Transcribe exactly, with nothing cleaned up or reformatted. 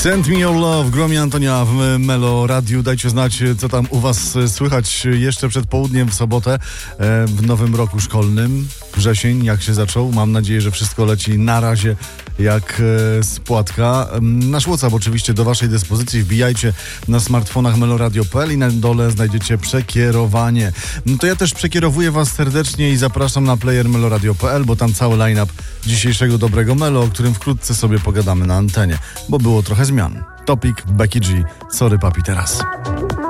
Send me your love, Gromi Antonia w Melo Radiu. Dajcie znać, co tam u was słychać jeszcze przed południem w sobotę w nowym roku szkolnym. Wrzesień, jak się zaczął? Mam nadzieję, że wszystko leci na razie jak z płatka. Nasz WhatsApp oczywiście do waszej dyspozycji. Wbijajcie na smartfonach meloradio kropka p l i na dole znajdziecie przekierowanie. No to ja też przekierowuję was serdecznie i zapraszam na player meloradio kropka p l, bo tam cały line-up dzisiejszego dobrego Melo, o którym wkrótce sobie pogadamy na antenie, bo było trochę zmian. Topic, Becky G, sorry papi teraz.